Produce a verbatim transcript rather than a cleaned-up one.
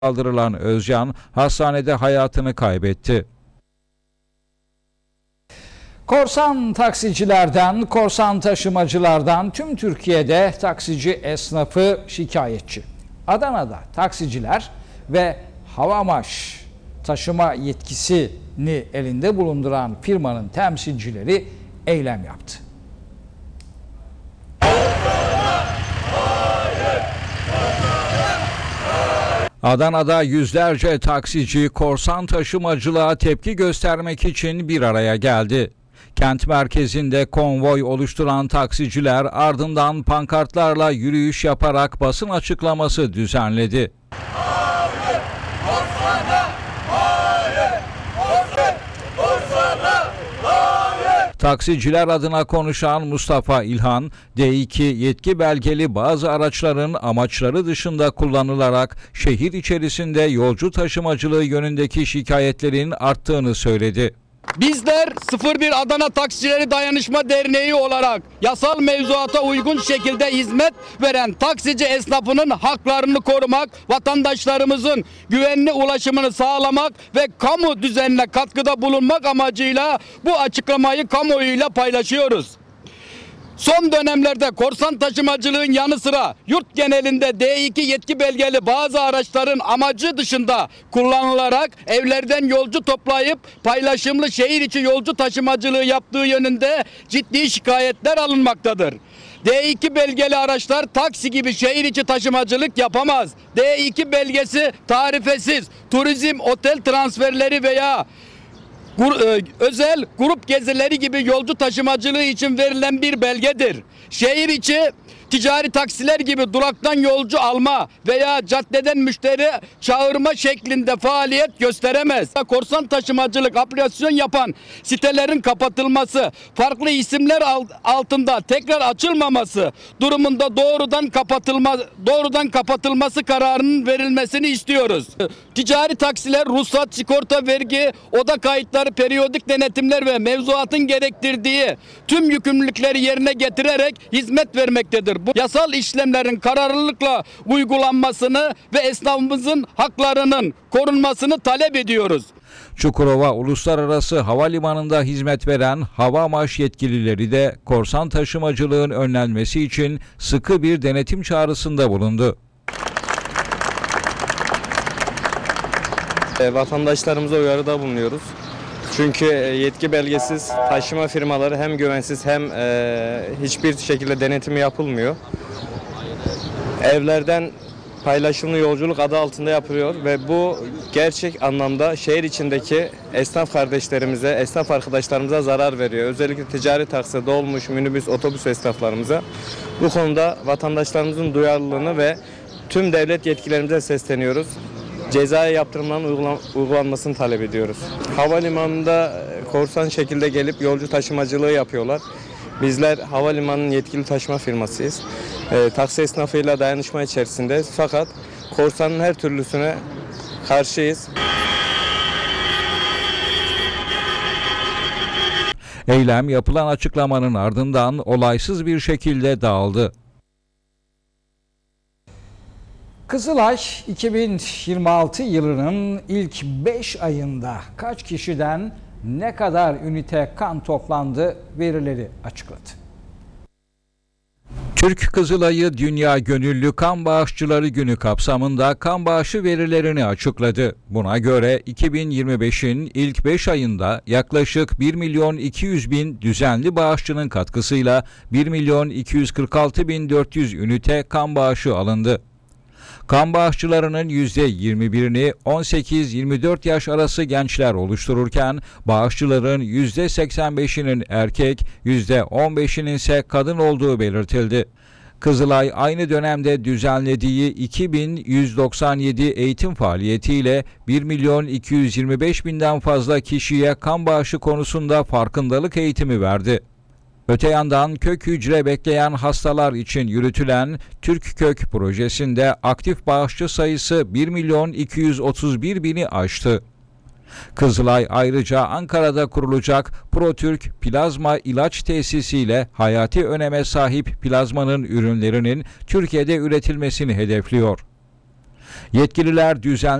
Kaldırılan Özcan hastanede hayatını kaybetti. Korsan taksicilerden, korsan taşımacılardan tüm Türkiye'de taksici esnafı şikayetçi. Adana'da taksiciler ve Havamaş taşıma yetkisini elinde bulunduran firmanın temsilcileri eylem yaptı. Adana'da yüzlerce taksici korsan taşımacılığa tepki göstermek için bir araya geldi. Kent merkezinde konvoy oluşturan taksiciler ardından pankartlarla yürüyüş yaparak basın açıklaması düzenledi. Hayır, korsana, hayır, hayır, korsana, hayır. Taksiciler adına konuşan Mustafa İlhan, D iki yetki belgeli bazı araçların amaçları dışında kullanılarak şehir içerisinde yolcu taşımacılığı yönündeki şikayetlerin arttığını söyledi. Bizler sıfır bir Adana Taksicileri Dayanışma Derneği olarak yasal mevzuata uygun şekilde hizmet veren taksici esnafının haklarını korumak, vatandaşlarımızın güvenli ulaşımını sağlamak ve kamu düzenine katkıda bulunmak amacıyla bu açıklamayı kamuoyuyla paylaşıyoruz. Son dönemlerde korsan taşımacılığın yanı sıra yurt genelinde D iki yetki belgeli bazı araçların amacı dışında kullanılarak evlerden yolcu toplayıp paylaşımlı şehir içi yolcu taşımacılığı yaptığı yönünde ciddi şikayetler alınmaktadır. D iki belgeli araçlar taksi gibi şehir içi taşımacılık yapamaz. D iki belgesi tarifesiz turizm, otel transferleri veya özel grup gezileri gibi yolcu taşımacılığı için verilen bir belgedir. Şehir içi ticari taksiler gibi duraktan yolcu alma veya caddeden müşteri çağırma şeklinde faaliyet gösteremez. Korsan taşımacılık aplikasyon yapan sitelerin kapatılması, farklı isimler altında tekrar açılmaması durumunda doğrudan kapatılma doğrudan kapatılması kararının verilmesini istiyoruz. Ticari taksiler ruhsat, sigorta, vergi, oda kayıtları, periyodik denetimler ve mevzuatın gerektirdiği tüm yükümlülükleri yerine getirerek hizmet vermektedir. Bu yasal işlemlerin kararlılıkla uygulanmasını ve esnafımızın haklarının korunmasını talep ediyoruz. Çukurova Uluslararası Havalimanı'nda hizmet veren Havamaş yetkilileri de korsan taşımacılığın önlenmesi için sıkı bir denetim çağrısında bulundu. Vatandaşlarımıza uyarıda bulunuyoruz. Çünkü yetki belgesiz taşıma firmaları hem güvensiz hem e, hiçbir şekilde denetimi yapılmıyor. Evlerden paylaşımlı yolculuk adı altında yapılıyor ve bu gerçek anlamda şehir içindeki esnaf kardeşlerimize, esnaf arkadaşlarımıza zarar veriyor. Özellikle ticari taksi, dolmuş, minibüs, otobüs esnaflarımıza. Bu konuda vatandaşlarımızın duyarlılığını ve tüm devlet yetkilerimize sesleniyoruz. Cezai yaptırımların uygulanmasını talep ediyoruz. Havalimanında korsan şekilde gelip yolcu taşımacılığı yapıyorlar. Bizler havalimanının yetkili taşıma firmasıyız. E, taksi esnafıyla dayanışma içerisindeyiz. Fakat korsanın her türlüsüne karşıyız. Eylem yapılan açıklamanın ardından olaysız bir şekilde dağıldı. Kızılay iki bin yirmi altı yılının ilk beş ayında kaç kişiden ne kadar ünite kan toplandı verileri açıkladı. Türk Kızılay'ı Dünya Gönüllü Kan Bağışçıları Günü kapsamında kan bağışı verilerini açıkladı. Buna göre iki bin yirmi beşin ilk beş ayında yaklaşık bir milyon iki yüz bin düzenli bağışçının katkısıyla bir milyon iki yüz kırk altı bin dört yüz ünite kan bağışı alındı. Kan bağışçılarının yüzde yirmi birini on sekiz yirmi dört yaş arası gençler oluştururken bağışçıların yüzde seksen beşinin erkek, yüzde on beşinin ise kadın olduğu belirtildi. Kızılay aynı dönemde düzenlediği iki bin yüz doksan yedi eğitim faaliyetiyle bir milyon iki yüz yirmi beş binden fazla kişiye kan bağışı konusunda farkındalık eğitimi verdi. Öte yandan kök hücre bekleyen hastalar için yürütülen Türk Kök projesinde aktif bağışçı sayısı bir milyon iki yüz otuz bir bini aştı. Kızılay ayrıca Ankara'da kurulacak ProTürk Plazma İlaç Tesisiyle hayati öneme sahip plazmanın ürünlerinin Türkiye'de üretilmesini hedefliyor. Yetkililer düzenli